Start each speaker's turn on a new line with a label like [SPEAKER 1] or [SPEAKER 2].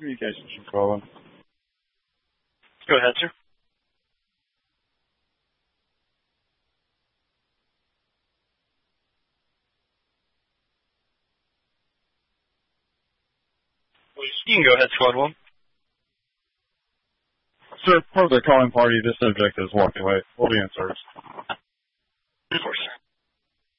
[SPEAKER 1] Communications from Colin.
[SPEAKER 2] Go ahead, sir. You can go ahead, Squad 1.
[SPEAKER 1] Sir, part of the calling party, this subject is walking away. We'll be in service.
[SPEAKER 2] Of course, sir.